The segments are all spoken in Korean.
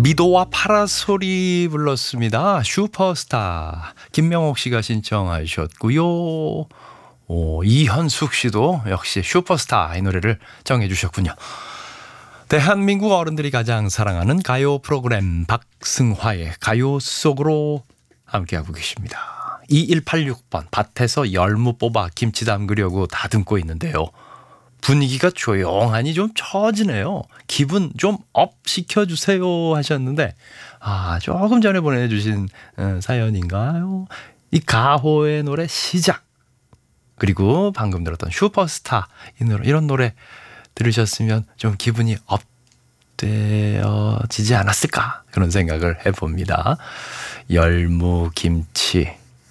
미도와 파라솔이 불렀습니다. 슈퍼스타. 김명옥 씨가 신청하셨고요. 이현숙 씨도 역시 슈퍼스타 이 노래를 정해 주셨군요. 대한민국 어른들이 가장 사랑하는 가요 프로그램 박승화의 가요 속으로 함께하고 계십니다. 2186번 밭에서 열무 뽑아 김치 담그려고 다듬고 있는데요. 분위기가 조용하니 좀 처지네요. 기분 좀 업 시켜주세요 하셨는데 조금 전에 보내주신 사연인가요? 이 가호의 노래 시작 그리고 방금 들었던 슈퍼스타 이런 노래 들으셨으면 좀 기분이 업되어지지 않았을까 그런 생각을 해봅니다. 열무김치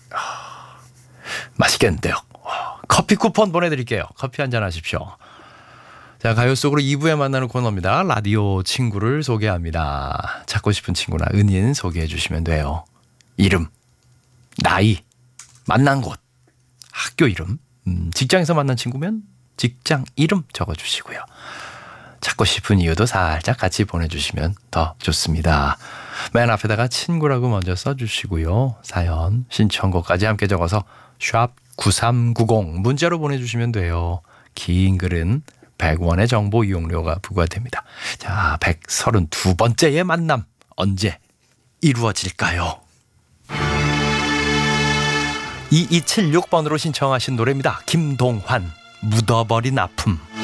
맛있겠는데요. 커피 쿠폰 보내드릴게요. 커피 한잔 하십시오. 자, 가요 속으로 2부에 만나는 코너입니다. 라디오 친구를 소개합니다. 찾고 싶은 친구나 은인 소개해 주시면 돼요. 이름, 나이, 만난 곳, 학교 이름, 직장에서 만난 친구면 직장 이름 적어주시고요. 찾고 싶은 이유도 살짝 같이 보내주시면 더 좋습니다. 맨 앞에다가 친구라고 먼저 써주시고요. 사연, 신청곡까지 함께 적어서 샵 9390 문자로 보내주시면 돼요. 긴 글은 100원의 정보 이용료가 부과됩니다. 자, 132번째의 만남 언제 이루어질까요? 2276번으로 신청하신 노래입니다. 김동환 묻어버린 아픔.